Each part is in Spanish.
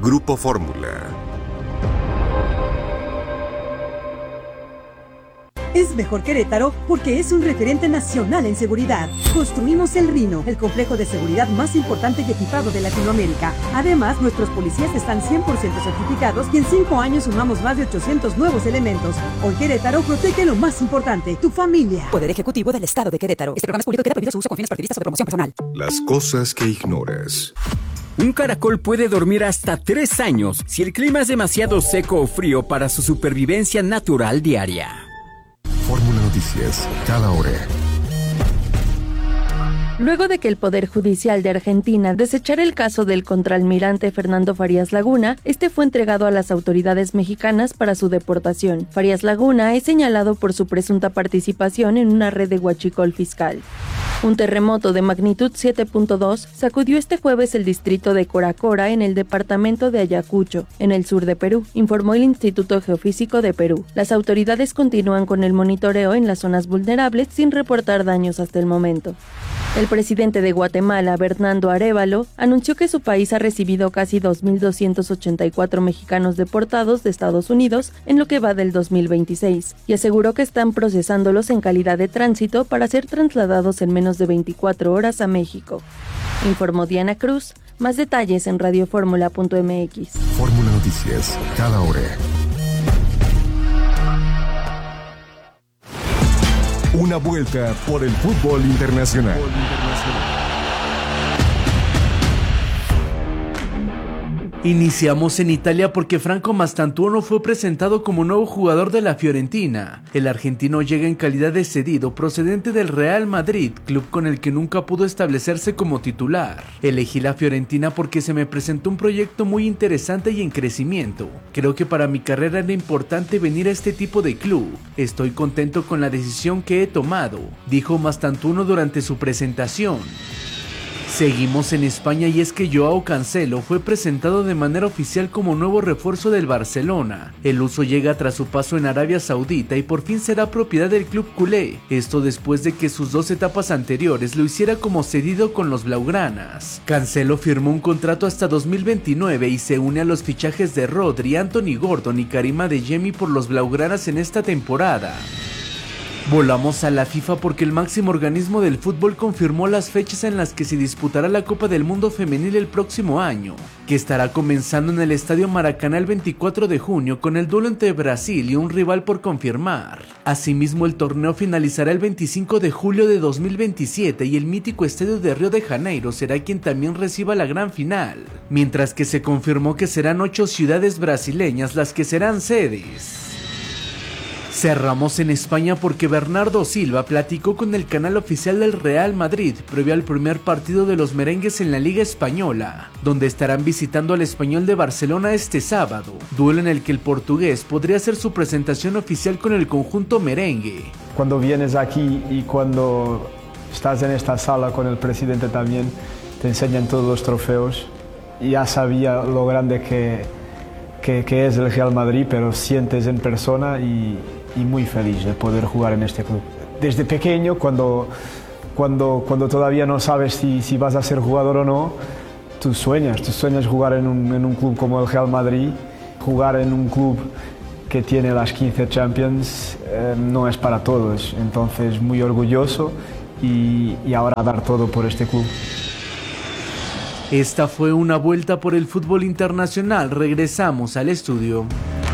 Grupo Fórmula. Es mejor Querétaro porque es un referente nacional en seguridad. Construimos el Rino, el complejo de seguridad más importante y equipado de Latinoamérica. Además, nuestros policías están 100% certificados y en 5 años sumamos más de 800 nuevos elementos. Hoy Querétaro protege lo más importante, tu familia. Poder Ejecutivo del Estado de Querétaro. Este programa es público y queda prohibido su uso con fines partidistas o de promoción personal. Las cosas que ignoras. Un caracol puede dormir hasta 3 años si el clima es demasiado seco o frío para su supervivencia natural diaria. Fórmula Noticias, cada hora. Luego de que el Poder Judicial de Argentina desechara el caso del contraalmirante Fernando Farías Laguna, este fue entregado a las autoridades mexicanas para su deportación. Farías Laguna es señalado por su presunta participación en una red de huachicol fiscal. Un terremoto de magnitud 7.2 sacudió este jueves el distrito de Coracora en el departamento de Ayacucho, en el sur de Perú, informó el Instituto Geofísico de Perú. Las autoridades continúan con el monitoreo en las zonas vulnerables sin reportar daños hasta el momento. El presidente de Guatemala, Bernardo Arévalo, anunció que su país ha recibido casi 2.284 mexicanos deportados de Estados Unidos en lo que va del 2026, y aseguró que están procesándolos en calidad de tránsito para ser trasladados en menos de 24 horas a México. Informó Diana Cruz. Más detalles en radioformula.mx. Fórmula Noticias, cada hora. Una vuelta por el fútbol internacional. Iniciamos en Italia porque Franco Mastantuono fue presentado como nuevo jugador de la Fiorentina. El argentino llega en calidad de cedido procedente del Real Madrid, club con el que nunca pudo establecerse como titular. Elegí la Fiorentina porque se me presentó un proyecto muy interesante y en crecimiento. Creo que para mi carrera era importante venir a este tipo de club. Estoy contento con la decisión que he tomado, dijo Mastantuono durante su presentación. Seguimos en España y es que Joao Cancelo fue presentado de manera oficial como nuevo refuerzo del Barcelona. El uso llega tras su paso en Arabia Saudita y por fin será propiedad del club culé. Esto después de que sus 2 etapas anteriores lo hiciera como cedido con los blaugranas. Cancelo firmó un contrato hasta 2029 y se une a los fichajes de Rodri, Anthony Gordon y Karim Adeyemi por los blaugranas en esta temporada. Volamos a la FIFA porque el máximo organismo del fútbol confirmó las fechas en las que se disputará la Copa del Mundo Femenil el próximo año, que estará comenzando en el Estadio Maracaná el 24 de junio con el duelo entre Brasil y un rival por confirmar. Asimismo, el torneo finalizará el 25 de julio de 2027 y el mítico Estadio de Río de Janeiro será quien también reciba la gran final, mientras que se confirmó que serán 8 ciudades brasileñas las que serán sedes. Cerramos en España porque Bernardo Silva platicó con el canal oficial del Real Madrid previo al primer partido de los merengues en la Liga Española, donde estarán visitando al Español de Barcelona este sábado, duelo en el que el portugués podría hacer su presentación oficial con el conjunto merengue. Cuando vienes aquí y cuando estás en esta sala con el presidente también, te enseñan todos los trofeos. Ya sabía lo grande que es el Real Madrid, pero sientes en persona y muy feliz de poder jugar en este club. Desde pequeño, cuando todavía no sabes si vas a ser jugador o no, tú sueñas jugar en un club como el Real Madrid. Jugar en un club que tiene las 15 Champions no es para todos, entonces muy orgulloso y ahora dar todo por este club. Esta fue una vuelta por el fútbol internacional. Regresamos al estudio.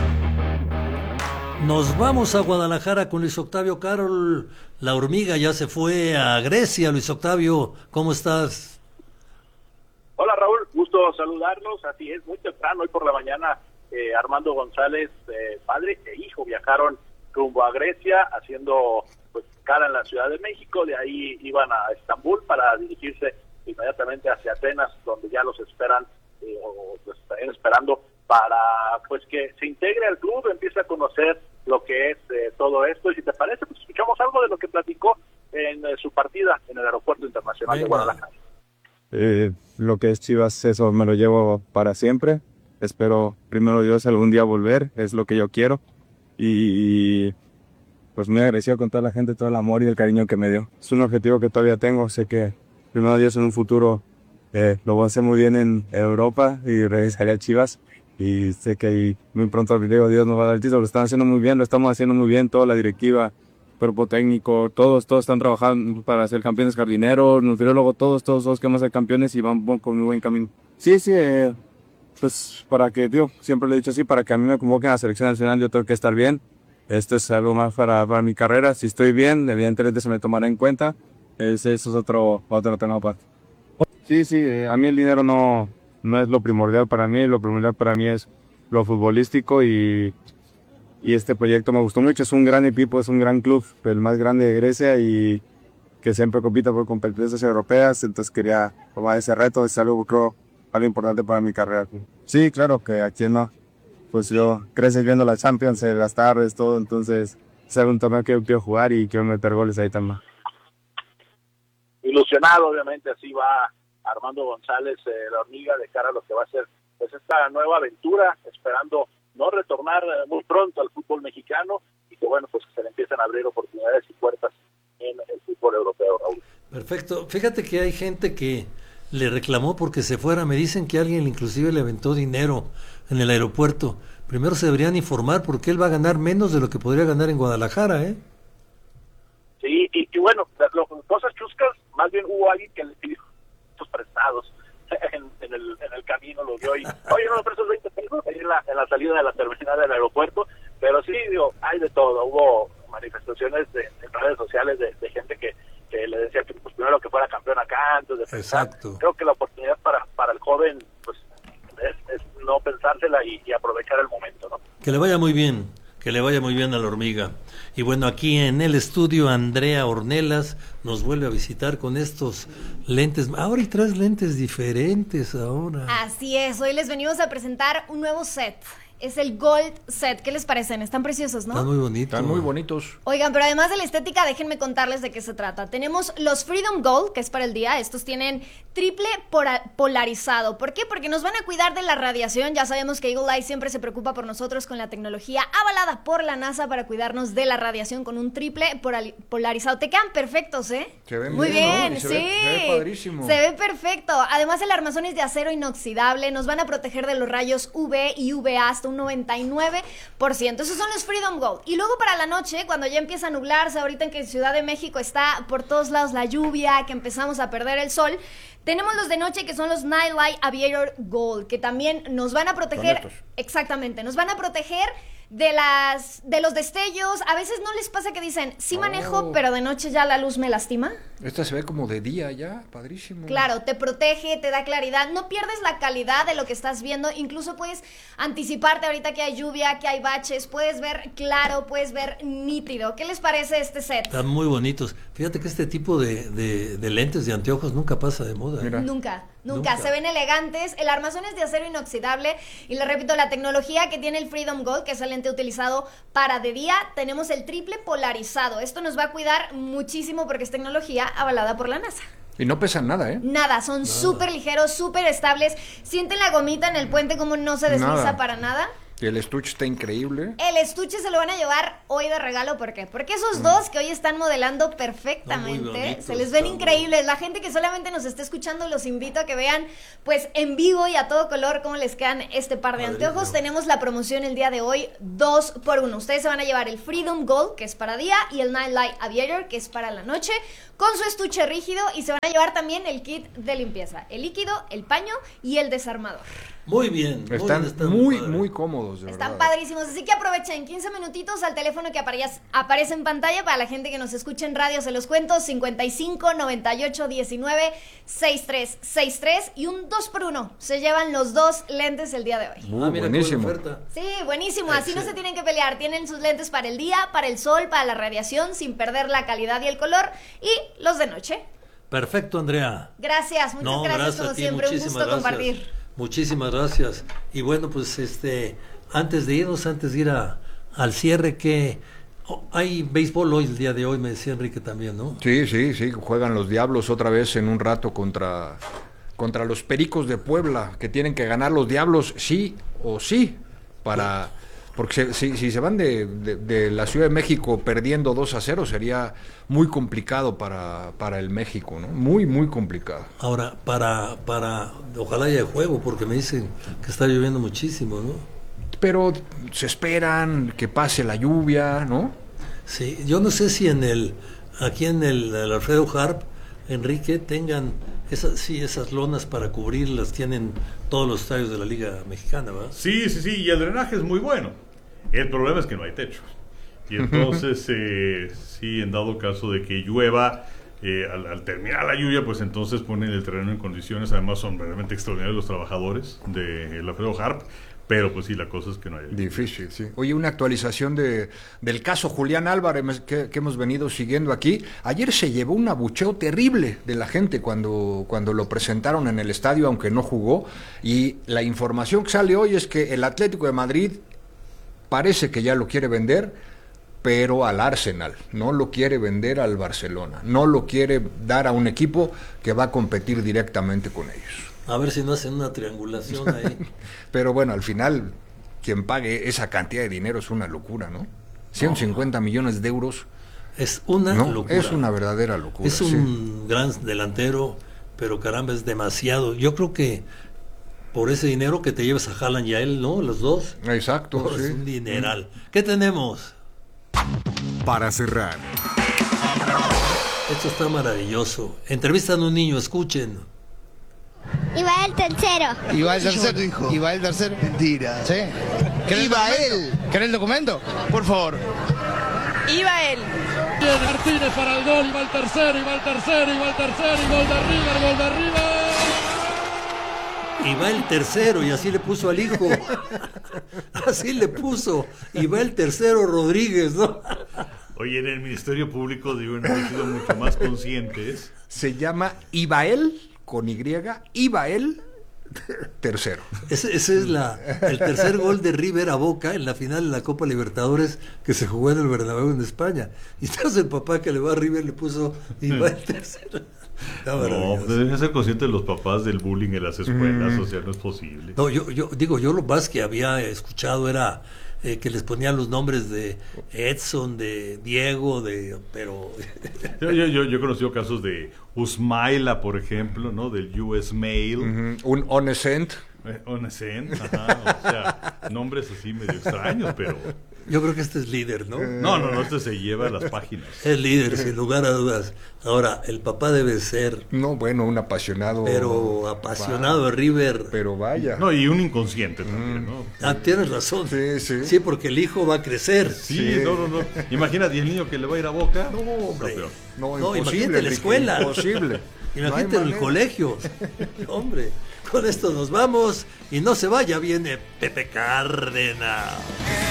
Nos vamos a Guadalajara con Luis Octavio Carol. La hormiga ya se fue a Grecia. Luis Octavio, ¿cómo estás? Hola Raúl, gusto saludarlos. Así es, muy temprano, hoy por la mañana, Armando González, padre e hijo, viajaron rumbo a Grecia, haciendo pues escala en la Ciudad de México. De ahí iban a Estambul para dirigirse inmediatamente hacia Atenas, donde ya los esperan, o los están esperando para pues que se integre al club, empiece a conocer lo que es todo esto. Y si te parece, pues escuchamos algo de lo que platicó en su partida en el Aeropuerto Internacional de Guadalajara. Lo que es Chivas, eso me lo llevo para siempre. Espero, primero Dios, algún día volver, es lo que yo quiero. Y pues muy agradecido con toda la gente, todo el amor y el cariño que me dio. Es un objetivo que todavía tengo, sé que primero Dios en un futuro lo voy a hacer muy bien en Europa y regresaré a Chivas. Y sé que ahí muy pronto, digo, Dios nos va a dar el título. Lo están haciendo muy bien, lo estamos haciendo muy bien, toda la directiva, cuerpo técnico, todos están trabajando para ser campeones, jardineros, nutriólogos, todos queremos ser campeones y van con muy buen camino. Sí, pues para que, siempre le he dicho así, para que a mí me convoquen a la selección nacional yo tengo que estar bien. Esto es algo más para mi carrera. Si estoy bien, evidentemente se me tomará en cuenta. Eso es otro tema aparte. Sí, a mí el dinero no es lo primordial para mí. Lo primordial para mí es lo futbolístico y este proyecto me gustó mucho. Es un gran equipo, es un gran club, el más grande de Grecia y que siempre compita por competencias europeas. Entonces quería tomar ese reto. Es algo, creo, algo importante para mi carrera. Sí, claro que aquí no. Pues yo creces viendo la Champions en las tardes, todo. Entonces es un torneo que yo quiero jugar y quiero meter goles ahí también. Ilusionado, obviamente, así va Armando González, la hormiga, de cara a lo que va a ser pues esta nueva aventura, esperando no retornar muy pronto al fútbol mexicano y que bueno, pues que se le empiecen a abrir oportunidades y puertas en el fútbol europeo, Raúl. Perfecto. Fíjate que hay gente que le reclamó porque se fuera. Me dicen que alguien inclusive le aventó dinero en el aeropuerto. Primero se deberían informar porque él va a ganar menos de lo que podría ganar en Guadalajara, ¿eh? Sí, y bueno, cosas chuscas, más bien hubo alguien que le pidió estos prestados en el camino, lo vio y, oye, no me prestas 20 pesos ahí en la salida de la terminal del aeropuerto, pero sí, hay de todo. Hubo manifestaciones en redes sociales de gente que le decía que pues primero que fuera campeón acá antes de pensar. Exacto. Creo que la oportunidad para el joven pues es no pensársela y aprovechar el momento, ¿no? Que le vaya muy bien a la hormiga. Y bueno, aquí en el estudio Andrea Ornelas nos vuelve a visitar con estos lentes. Ahora y traes lentes diferentes ahora. Así es, hoy les venimos a presentar un nuevo set. Es el Gold Set. ¿Qué les parecen? Están preciosos, ¿no? Están muy bonitos. Están muy bonitos. Oigan, pero además de la estética, déjenme contarles de qué se trata. Tenemos los Freedom Gold, que es para el día. Estos tienen triple polarizado. ¿Por qué? Porque nos van a cuidar de la radiación. Ya sabemos que Eagle Eye siempre se preocupa por nosotros con la tecnología avalada por la NASA para cuidarnos de la radiación con un triple polarizado. Te quedan perfectos, ¿eh? Se ven muy bien, ¿no? sí. Se ve padrísimo. Se ve perfecto. Además, el armazón es de acero inoxidable. Nos van a proteger de los rayos UV y UVA hasta un 99%. Esos son los Freedom Gold. Y luego para la noche, cuando ya empieza a nublarse, ahorita en que en Ciudad de México está por todos lados la lluvia, que empezamos a perder el sol, tenemos los de noche que son los Night Light Aviator Gold, que también nos van a proteger. Exactamente, nos van a proteger de los destellos. A veces no les pasa que dicen, sí manejo, pero de noche ya la luz me lastima. Esta se ve como de día ya, padrísimo. Claro, te protege, te da claridad, no pierdes la calidad de lo que estás viendo, incluso puedes anticiparte ahorita que hay lluvia, que hay baches, puedes ver claro, puedes ver nítido. ¿Qué les parece este set? Están muy bonitos. Fíjate que este tipo de lentes de anteojos nunca pasa de moda. Mira. Nunca. Se ven elegantes. El armazón es de acero inoxidable y les repito, la tecnología que tiene el Freedom Gold, que es el lente utilizado para de día, tenemos el triple polarizado. Esto nos va a cuidar muchísimo porque es tecnología avalada por la NASA. Y no pesan nada, ¿eh? Nada, son súper ligeros, súper estables. Sienten la gomita en el puente como no se desliza para nada. Y el estuche está increíble. El estuche se lo van a llevar hoy de regalo, ¿por qué? Porque esos dos que hoy están modelando perfectamente, se les ven increíbles. La gente que solamente nos está escuchando, los invito a que vean pues en vivo y a todo color cómo les quedan este par de anteojos. Tenemos la promoción el día de hoy, 2x1. Ustedes se van a llevar el Freedom Gold, que es para día, y el Night Light Aviator, que es para la noche, con su estuche rígido, y se van a llevar también el kit de limpieza, el líquido, el paño y el desarmador. Muy bien. Están muy cómodos, de Están verdad. padrísimos, así que aprovechen 15 minutitos al teléfono que aparece en pantalla. Para la gente que nos escucha en radio, se los cuento: 55 98 19 63 63 y un 2x1. Se llevan los dos lentes el día de hoy. Mira, buenísimo. Sí, buenísimo, así no se tienen que pelear. Tienen sus lentes para el día, para el sol, para la radiación, sin perder la calidad y el color, y los de noche. Perfecto, Andrea. Gracias, muchas gracias como siempre, un gusto compartir. Muchísimas gracias. Y bueno, pues antes de ir al cierre, que hay béisbol hoy, el día de hoy, me decía Enrique también, ¿no? Sí, juegan los Diablos otra vez en un rato contra los Pericos de Puebla, que tienen que ganar los Diablos sí o sí para Porque si se van de la Ciudad de México perdiendo 2-0 sería muy complicado para el México, ¿no? Muy, muy complicado. Ahora, ojalá haya juego, porque me dicen que está lloviendo muchísimo, ¿no? Pero se esperan que pase la lluvia, ¿no? Sí, yo no sé si aquí en el Alfredo Harp, Enrique, tengan esas lonas para cubrirlas, tienen todos los estadios de la Liga Mexicana, ¿verdad? Sí, y el drenaje es muy bueno. El problema es que no hay techo. Y entonces, sí, en dado caso de que llueva, al terminar la lluvia, pues entonces ponen el terreno en condiciones. Además son realmente extraordinarios los trabajadores del Alfredo Harp. Pero pues sí, la cosa es que no hay. Difícil, sí. Oye, una actualización del caso Julián Álvarez que hemos venido siguiendo aquí. Ayer se llevó un abucheo terrible de la gente cuando lo presentaron en el estadio, aunque no jugó. Y la información que sale hoy es que el Atlético de Madrid parece que ya lo quiere vender, pero al Arsenal. No lo quiere vender al Barcelona. No lo quiere dar a un equipo que va a competir directamente con ellos. A ver si no hacen una triangulación ahí. Pero bueno, al final, quien pague esa cantidad de dinero es una locura, ¿no? 150 millones de euros. Es una locura. Es una verdadera locura. Es un gran delantero, pero caramba, es demasiado. Yo creo que por ese dinero que te llevas a Haaland y a él, ¿no? Los dos. Exacto. Es un dineral. ¿Qué tenemos? Para cerrar. Esto está maravilloso. Entrevistan a un niño, escuchen. Y va el tercero. ¿Y va el tercero? ¿Y va el tercero? Mentira. ¿Sí? Iba él. ¿Querés el documento? Por favor. Iba él. Bien, Martínez para el gol, y va el tercero, y va el tercero, y va el tercero, y gol de River, gol de River. Y va el tercero, y así le puso al hijo. Así le puso. Y va el tercero Rodríguez, ¿no? Oye, en el Ministerio Público deben haber sido mucho más conscientes. Se llama Ibael, con Y, Ibael tercero. Ese es el tercer gol de River a Boca en la final de la Copa Libertadores que se jugó en el Bernabéu en España. Y entonces el papá que le va a River le puso Ibael tercero. No, deben ser conscientes los papás del bullying en las escuelas, o sea, no es posible. No, yo lo más que había escuchado era que les ponían los nombres de Edson, de Diego, pero... Yo he conocido casos de Usmaila, por ejemplo, ¿no? Del US Mail. Un Onescent. Onescent, ajá, o sea, nombres así medio extraños, pero... Yo creo que este es líder, ¿no? No, este se lleva a las páginas. Es líder, sin lugar a dudas. Ahora, el papá debe ser... No, bueno, un apasionado... Pero apasionado de River. Pero vaya. No, y un inconsciente también, ¿no? Ah, tienes razón. Sí. Sí, porque el hijo va a crecer. Sí. No. Imagínate, el niño que le va a ir a Boca. No, hombre. No, imagínate en la escuela. Imposible. Imagínate en el colegio. Hombre, con esto nos vamos. Y no se vaya, viene Pepe Cárdenas.